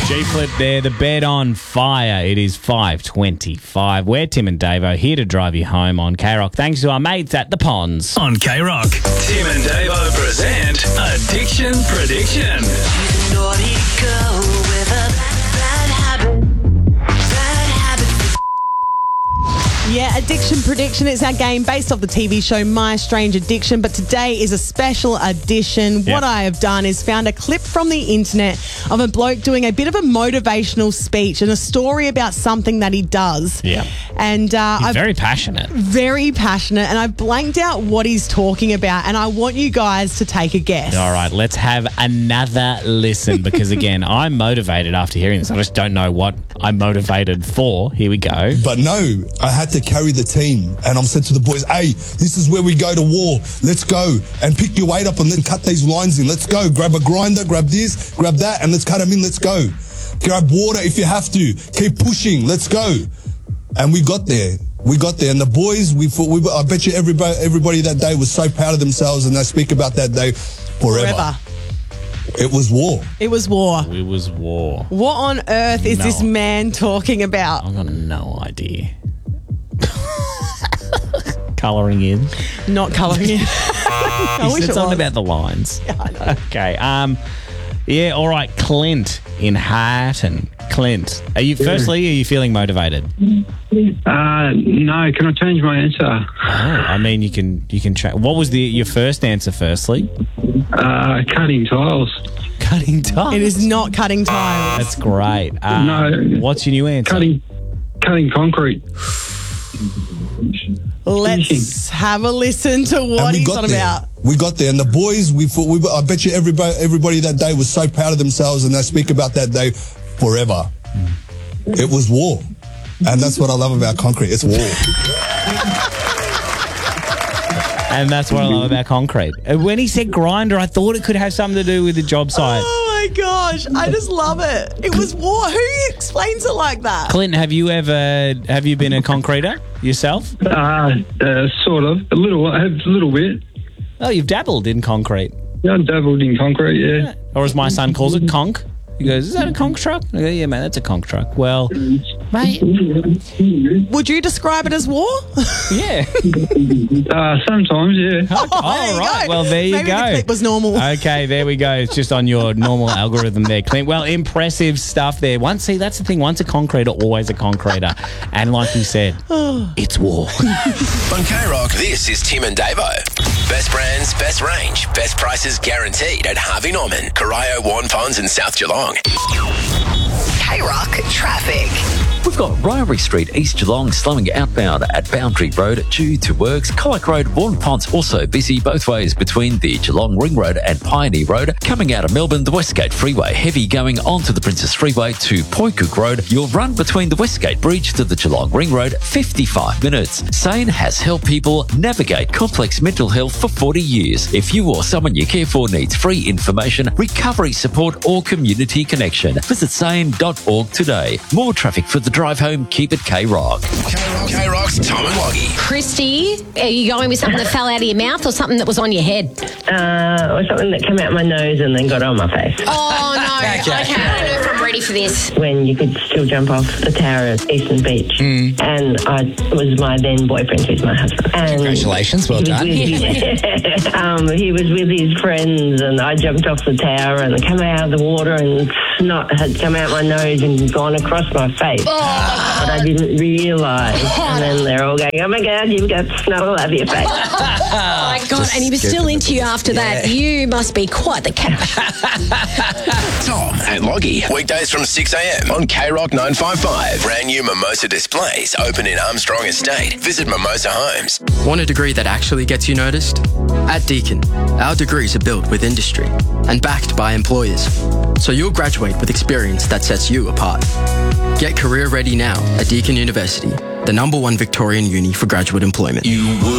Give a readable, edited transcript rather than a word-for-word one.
G-Flip there, the bed on fire. It is 5:25. We're Tim and Davo, here to drive you home on K-Rock. Thanks to our mates at the Ponds. On K-Rock, Tim and Davo present Addiction Prediction. She's a naughty girl with a bad habit. Bad habit. Yeah, Addiction Prediction is our game based off the TV show My Strange Addiction, but today is a special edition. Yep. What I have done is found a clip from the internet of a bloke doing a bit of a motivational speech and a story about something that he does. Yeah. And He's very passionate. very passionate, and I've blanked out what he's talking about, and I want you guys to take a guess. All right, let's have another listen because, again, I'm motivated after hearing this. I just don't know what I'm motivated for. Here we go. But no, I had to carry the team, and I'm said to the boys, hey, this is where we go to war. Let's go and pick your weight up and then cut these lines in. Let's go. Grab a grinder, grab this, grab that, and let's cut them in. Let's go. Grab water if you have to. Keep pushing. Let's go. And we got there. We got there. And the boys, I bet you everybody that day was so proud of themselves, and they speak about that day forever. It was war. It was war. It was war. What on earth is this man talking about? I've got no idea. Colouring in. Not colouring in. I wish It's it something was. about the lines. Yeah, I know. Okay. Yeah, all right. Clint in Hatton. Clint, are you feeling motivated? No, can I change my answer? Oh, I mean, you can check. What was your first answer? Firstly, Cutting tiles. cutting tiles. It is not cutting tiles. That's great. No. What's your new answer? Cutting concrete. Let's have a listen to what And we he's got on there. about. We got there, and the boys, I bet you everybody that day was so proud of themselves, and they speak about that day forever. It was war. And that's what I love about concrete. It's war. And that's what I love about concrete. When he said grinder, I thought it could have something to do with the job site. Oh my gosh, I just love it. It was war. Who explains it like that? Clint, have you been a concreter yourself? Sort of. A little bit. Oh, you've dabbled in concrete. Yeah, I dabbled in concrete, yeah. Or as my son calls it, conch. He goes, is that a conch truck? I go, yeah, man, that's a conch truck. Well, mate, Would you describe it as war? yeah. Sometimes, yeah. All right. Well, there you Maybe go. the clip was normal. Okay, there we go. It's just on your normal algorithm there, Clint. Well, impressive stuff there. That's the thing. Once a concreter, always a concreter. And like you said, it's war. On K-Rock, this is Tim and Davo. Best brands, best range, best prices guaranteed at Harvey Norman, Corio, Warren Ponds and South Geelong. K-Rock traffic. We've got Ryrie Street, East Geelong, slowing outbound at Boundary Road due to works. Colac Road, Warren Ponds also busy both ways between the Geelong Ring Road and Pioneer Road. Coming out of Melbourne, the Westgate Freeway heavy going onto the Princess Freeway to Poicook Road. Your run between the Westgate Bridge to the Geelong Ring Road, 55 minutes. Sane has helped people navigate complex mental health for 40 years. If you or someone you care for needs free information, recovery support or community connection, visit sane.org today. More traffic for the drive home. Keep it K-Rock. K-Rock's Tom and Loggy. Christy, are you going with something that fell out of your mouth or something that was on your head? Or something that came out my nose and then got on my face. Oh, no. Okay, I don't know if I'm ready for this. When you could still jump off the tower at Eastern Beach. And it was my then boyfriend, who's my husband. And Congratulations, well done. he was with his friends and I jumped off the tower and came out of the water and snot had come out my nose and gone across my face. But I didn't realise. And then they're all going, oh my God, you've got snot all over your face. Oh, my God. And he was still into you after that. You must be quite the catch. Tom and Loggy. Weekdays from 6 a.m. on K-Rock 955. Brand new Mimosa displays open in Armstrong Estate. Visit Mimosa Homes. Want a degree that actually gets you noticed? At Deakin, our degrees are built with industry and backed by employers. So you'll graduate with experience that sets you apart. Get career ready now at Deakin University, the #1 Victorian uni for graduate employment.